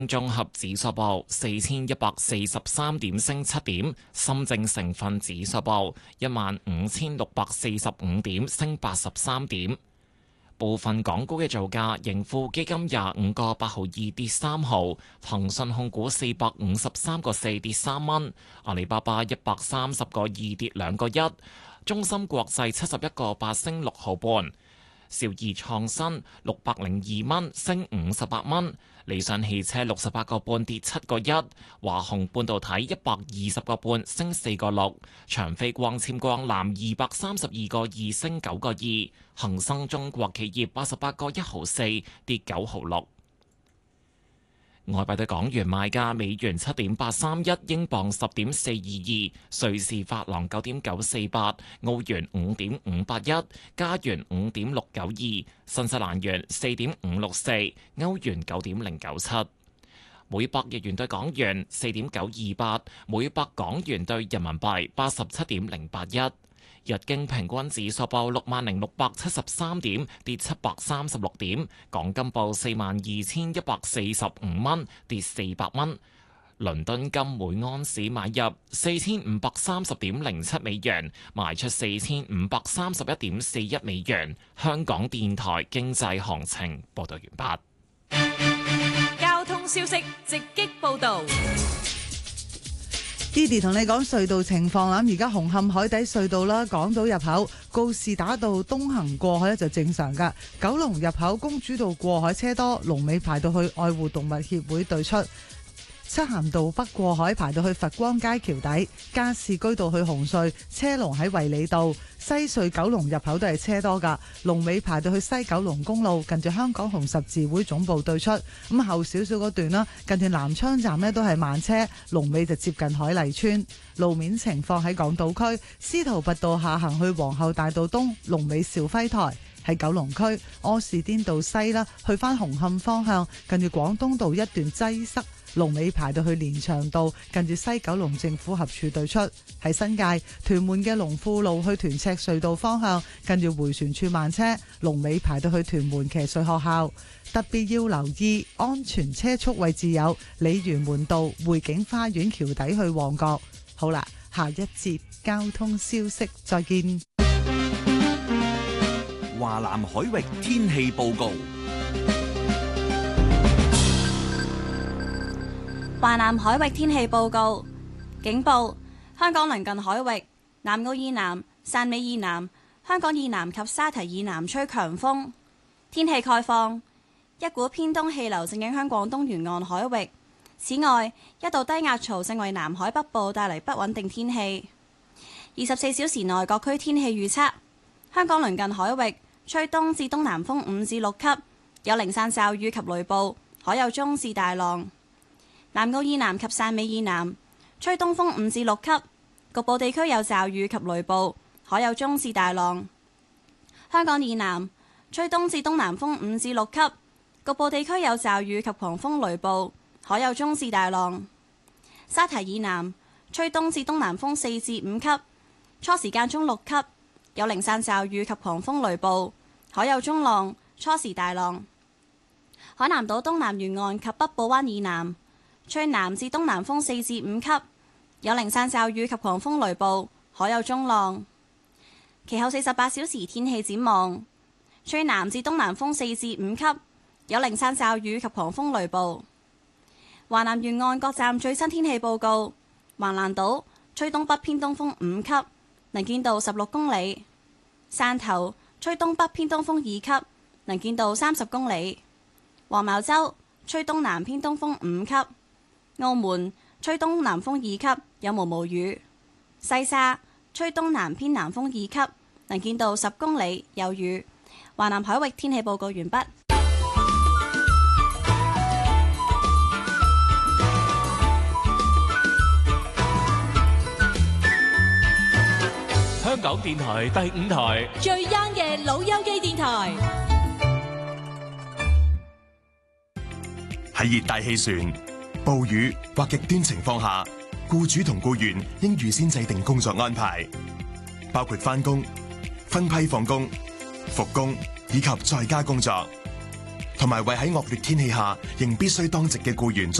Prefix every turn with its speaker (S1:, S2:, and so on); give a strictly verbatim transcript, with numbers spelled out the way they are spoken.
S1: 綜合指數報四千一百四十三點，升七點；深證成分指數報一萬五千六百四十五點，升八十三點。部分港股嘅造價，盈富基金廿五個八毫二跌三毫，騰訊控股四百五十三個四跌三蚊，阿里巴巴一百三十個二跌兩個一，中芯國際七十一個八升六毫半，兆易創新六百零二蚊升五十八蚊，理想汽車六十八個半跌七個一，華虹半導體一百二十個半升四個六，長飛光纖光纜二百三十二個二升九個二，恒生中國企業八十八個一毫四跌九毫六。外幣對港元賣價：美元七點八三一，英鎊十點四二二，瑞士法郎九點九四八，澳元五點五八一，加元五點六九二，新西蘭元四點五六四，歐元九點零九七。每百日元對港元四點九二八，每百港元對人民幣八十七點零八一。日經平均指數報六萬零六百七十三點，跌七百三十六點。港金報四萬二千一百四十五蚊，跌四百蚊。倫敦金每安士買入四千五百三十點零七美元，賣出四千五百三十一點四一美元。香港電台經濟行情報道完
S2: 畢。交通消息直擊報道。
S3: Didi 同你講隧道情況啦，而家紅磡海底隧道啦，港島入口告士打道東行過海咧就正常噶，九龍入口公主道過海車多，龍尾排到去愛護動物協會對出。漆咸道北過海排到去佛光街橋底，加士居道去紅隧車龍喺衛理道，西隧九龍入口都係車多噶，龍尾排到去西九龍公路近住香港紅十字會總部對出。咁後少少嗰段啦，近住南昌站呢都係慢車，龍尾就接近海麗村。路面情況喺港島區，司徒拔道下行去皇后大道東，龍尾兆輝台。喺九龍區柯士甸道西啦，去返紅磡方向近住廣東道一段擠塞，龍尾排到去連翔道近住西九龍政府合署對出。喺新界屯門嘅龍富路去屯赤隧道方向近住迴旋處慢車，龍尾排到去屯門騎術學校。特別要留意安全車速位置有鯉魚門道匯景花園橋底去旺角。好啦，下一節交通消息再見。
S4: 華南海域天氣報告。
S5: 華南海域天氣報告，警報：香港鄰近海域、南澳以南、汕尾以南、香港以南及沙堤以南吹強風。天氣概況：一股偏東氣流正影響廣東沿岸海域。此外，一道低壓槽正為南海北部帶嚟不穩定天氣。二十四小時內各區天氣預測：香港鄰近海域吹東至東南風五至六級，有零散驟雨及雷暴，海有中至大浪。南澳以南及汕尾以南吹東風五至六級，局部地區有驟雨及雷暴，海有中至大浪。香港以南吹東至東南風五至六級，局部地區有驟雨及狂風雷暴，海有中至大浪。沙堤以南吹東至東南風四至五級，初時間中六級，有零散驟雨及狂風雷暴，海有中浪，初時大浪。海南島東南沿岸及北部灣以南吹南至東南風四至五級，有零散驟雨及狂風雷暴，海有中浪。其後四十八小時天氣展望：吹南至東南風四至五級，有零散驟雨及狂風雷暴。華南沿岸各站最新天氣報告：橫瀾島吹東北偏東風五級，能見度十六公里；汕頭吹東北偏東風二級，能見度三十公里；黃茅洲吹東南偏東風五級；澳門吹東南風二級，有毛毛雨；西沙吹東南偏南風二級，能見度十公里，有雨。華南海域天氣報告完畢。
S6: 香港電台第五台
S2: 最 young 嘅老友記電台。
S7: 喺熱帶氣旋、暴雨或極端情況下，僱主同僱員應預先制定工作安排，包括返工、分批放工、復工以及在家工作。 同埋為喺惡劣天氣下仍必須當值嘅僱員